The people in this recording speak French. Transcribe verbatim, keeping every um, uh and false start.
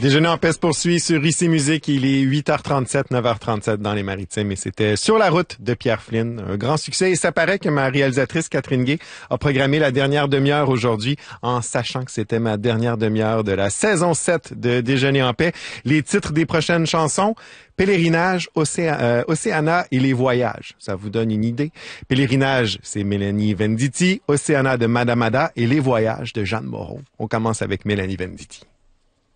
Déjeuner en paix se poursuit sur Ici Musique. Il est huit heures trente-sept, neuf heures trente-sept dans les Maritimes et c'était Sur la route de Pierre Flynn. Un grand succès et ça paraît que ma réalisatrice Catherine Gay a programmé la dernière demi-heure aujourd'hui en sachant que c'était ma dernière demi-heure de la saison sept de Déjeuner en paix. Les titres des prochaines chansons: Pèlerinage, Océa, euh, Océana et les voyages. Ça vous donne une idée? Pèlerinage, c'est Mélanie Venditti. Océana de Madame Ada et les voyages de Jeanne Moreau. On commence avec Mélanie Venditti.